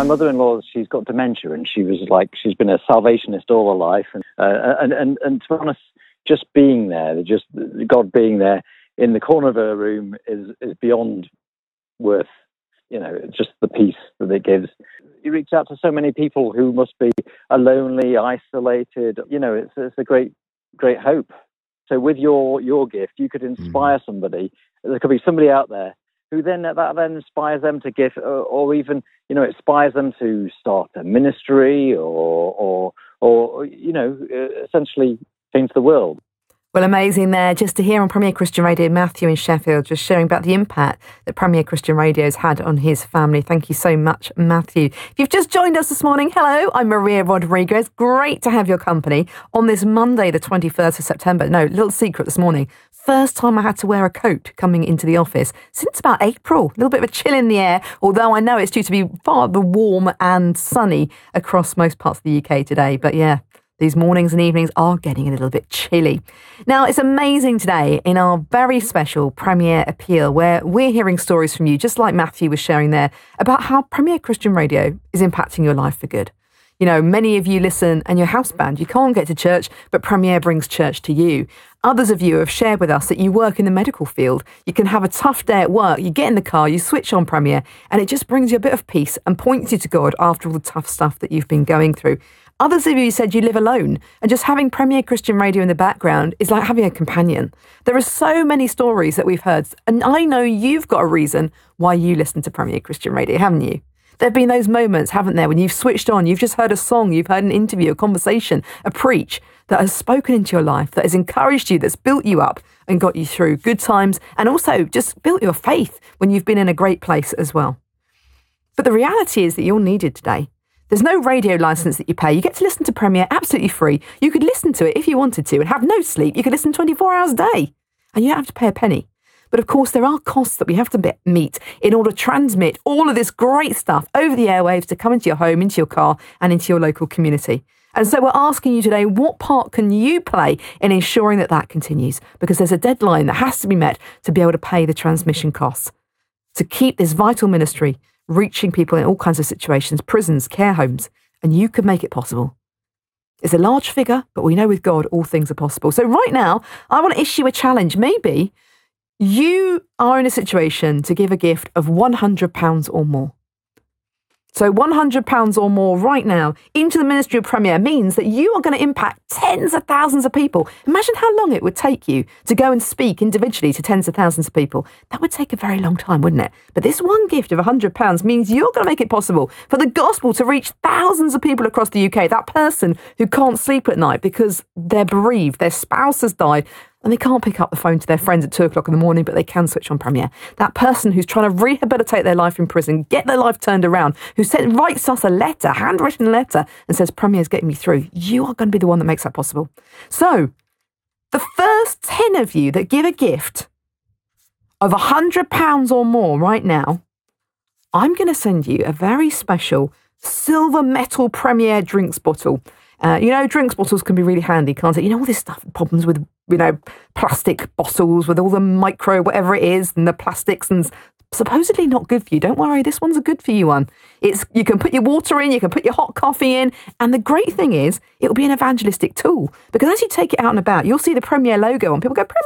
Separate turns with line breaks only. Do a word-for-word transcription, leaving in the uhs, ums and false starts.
My mother-in-law, she's got dementia, and she was like, she's been a Salvationist all her life. And, uh, and, and, and to be honest, just being there, just God being there in the corner of her room is, is beyond worth, you know, just the peace that it gives. You reach out to so many people who must be a lonely, isolated, you know, it's, it's a great, great hope. So with your, your gift, you could inspire mm. somebody. There could be somebody out there who then, that then inspires them to give, or, or even, you know, inspires them to start a ministry or, or, or you know, essentially change the world.
Well, amazing there, just to hear on Premier Christian Radio, Matthew in Sheffield, just sharing about the impact that Premier Christian Radio has had on his family. Thank you so much, Matthew. If you've just joined us this morning, hello, I'm Maria Rodriguez. Great to have your company on this Monday, the twenty-first of September. No, little secret this morning. First time I had to wear a coat coming into the office since about April. A little bit of a chill in the air, although I know it's due to be far the warm and sunny across most parts of the U K today. But yeah, these mornings and evenings are getting a little bit chilly. Now, it's amazing today in our very special Premier Appeal, where we're hearing stories from you, just like Matthew was sharing there, about how Premier Christian Radio is impacting your life for good. You know, many of you listen and you're housebound. You can't get to church, but Premier brings church to you. Others of you have shared with us that you work in the medical field. You can have a tough day at work. You get in the car, you switch on Premier, and it just brings you a bit of peace and points you to God after all the tough stuff that you've been going through. Others of you said you live alone, and just having Premier Christian Radio in the background is like having a companion. There are so many stories that we've heard, and I know you've got a reason why you listen to Premier Christian Radio, haven't you? There have been those moments, haven't there, when you've switched on, you've just heard a song, you've heard an interview, a conversation, a preach that has spoken into your life, that has encouraged you, that's built you up and got you through good times, and also just built your faith when you've been in a great place as well. But the reality is that you're needed today. There's no radio license that you pay. You get to listen to Premier absolutely free. You could listen to it if you wanted to and have no sleep. You could listen twenty-four hours a day and you don't have to pay a penny. But of course, there are costs that we have to meet in order to transmit all of this great stuff over the airwaves to come into your home, into your car and into your local community. And so we're asking you today, what part can you play in ensuring that that continues? Because there's a deadline that has to be met to be able to pay the transmission costs, to keep this vital ministry reaching people in all kinds of situations, prisons, care homes, and you could make it possible. It's a large figure, but we know with God, all things are possible. So right now, I want to issue a challenge. Maybe you are in a situation to give a gift of one hundred pounds or more. So one hundred pounds or more right now into the ministry of Premier means that you are going to impact tens of thousands of people. Imagine how long it would take you to go and speak individually to tens of thousands of people. That would take a very long time, wouldn't it? But this one gift of one hundred pounds means you're going to make it possible for the gospel to reach thousands of people across the U K. That person who can't sleep at night because they're bereaved, their spouse has died, and they can't pick up the phone to their friends at two o'clock in the morning, but they can switch on Premier. That person who's trying to rehabilitate their life in prison, get their life turned around, who sent, writes us a letter, handwritten letter, and says, Premier's getting me through. You are going to be the one that makes that possible. So, the first ten of you that give a gift of one hundred pounds or more right now, I'm going to send you a very special silver metal Premier drinks bottle. Uh, you know, drinks bottles can be really handy, can't it? You know, all this stuff, problems with, you know, plastic bottles with all the micro, whatever it is, and the plastics, and supposedly not good for you. Don't worry, this one's a good for you one. It's, you can put your water in, you can put your hot coffee in, and the great thing is, it'll be an evangelistic tool, because as you take it out and about, you'll see the Premier logo, and people go, Premier!